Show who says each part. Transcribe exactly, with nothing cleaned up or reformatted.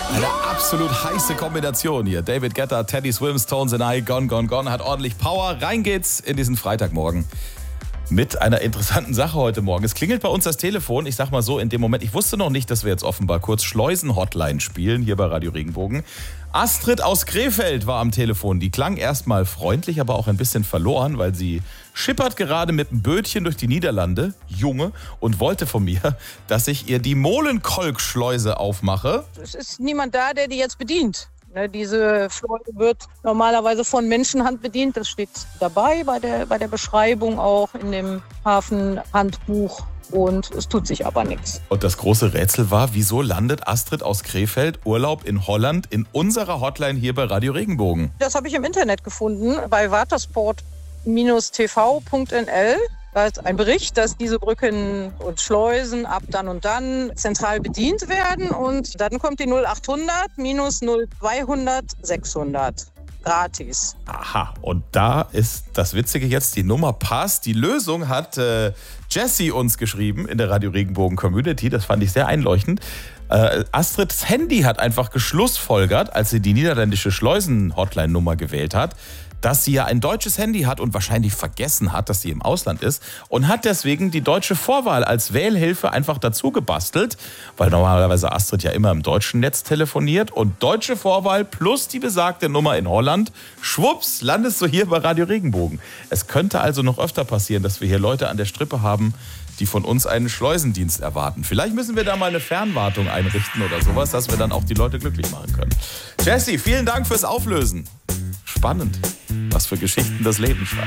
Speaker 1: Eine absolut heiße Kombination hier. David Guetta, Teddy Swims, Tones and I, Gone, Gone, Gone, hat ordentlich Power. Rein geht's in diesen Freitagmorgen mit einer interessanten Sache heute Morgen. Es klingelt bei uns das Telefon. Ich sag mal so, in dem Moment, ich wusste noch nicht, dass wir jetzt offenbar kurz Schleusen-Hotline spielen, hier bei Radio Regenbogen. Astrid aus Krefeld war am Telefon. Die klang erstmal freundlich, aber auch ein bisschen verloren, weil sie schippert gerade mit einem Bötchen durch die Niederlande, Junge, und wollte von mir, dass ich ihr die Molenkolk-Schleuse aufmache.
Speaker 2: Es ist niemand da, der die jetzt bedient. Diese Schleuse wird normalerweise von Menschenhand bedient. Das steht dabei bei der, bei der Beschreibung auch in dem Hafenhandbuch. Und es tut sich aber nichts.
Speaker 1: Und das große Rätsel war, wieso landet Astrid aus Krefeld Urlaub in Holland in unserer Hotline hier bei Radio Regenbogen?
Speaker 2: Das habe ich im Internet gefunden, bei watersport T V Punkt N L. Da ist ein Bericht, dass diese Brücken und Schleusen ab dann und dann zentral bedient werden. Und dann kommt die null achthundert minus null zweihundert sechshundert. Gratis.
Speaker 1: Aha, und da ist das Witzige jetzt, die Nummer passt. Die Lösung hat äh, Jessie uns geschrieben in der Radio Regenbogen Community. Das fand ich sehr einleuchtend. Äh, Astrids Handy hat einfach geschlussfolgert, als sie die niederländische Schleusen-Hotline-Nummer gewählt hat, dass sie ja ein deutsches Handy hat und wahrscheinlich vergessen hat, dass sie im Ausland ist, und hat deswegen die deutsche Vorwahl als Wählhilfe einfach dazu gebastelt, weil normalerweise Astrid ja immer im deutschen Netz telefoniert, und deutsche Vorwahl plus die besagte Nummer in Holland, schwupps, landest du hier bei Radio Regenbogen. Es könnte also noch öfter passieren, dass wir hier Leute an der Strippe haben, die von uns einen Schleusendienst erwarten. Vielleicht müssen wir da mal eine Fernwartung einrichten oder sowas, dass wir dann auch die Leute glücklich machen können. Jessie, vielen Dank fürs Auflösen. Spannend, was für Geschichten das Leben schreibt.